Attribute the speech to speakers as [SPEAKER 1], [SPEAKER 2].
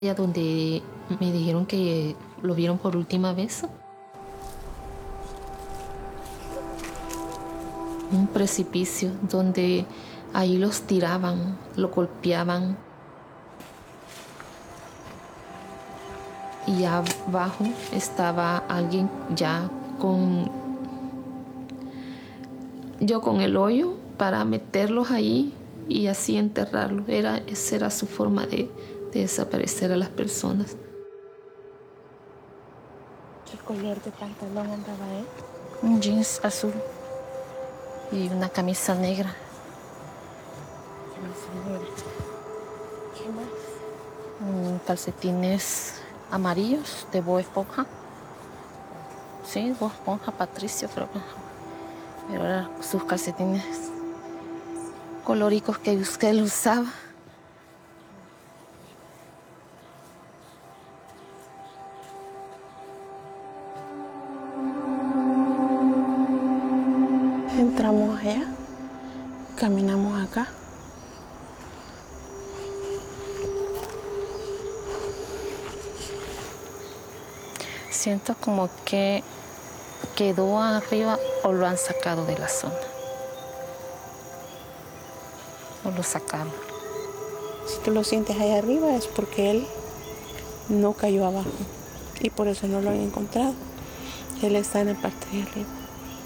[SPEAKER 1] Donde me dijeron que lo vieron por última vez. Un precipicio donde ahí los tiraban, lo golpeaban. Y abajo estaba alguien ya con el hoyo para meterlos ahí y así enterrarlos. Esa era su forma de desaparecer a las personas.
[SPEAKER 2] ¿Qué color de pantalón andaba él?
[SPEAKER 1] Un jeans azul y una camisa negra.
[SPEAKER 2] ¿Qué más?
[SPEAKER 1] Calcetines amarillos de Bob Esponja. Sí, Bob Esponja, Patricio creo que. Pero eran sus calcetines colóricos que usted usaba.
[SPEAKER 2] Entramos allá, caminamos acá.
[SPEAKER 1] Siento como que quedó arriba o lo han sacado de la zona. O lo sacaron.
[SPEAKER 2] Si tú lo sientes allá arriba es porque él no cayó abajo y por eso no lo han encontrado. Él está en la parte de arriba.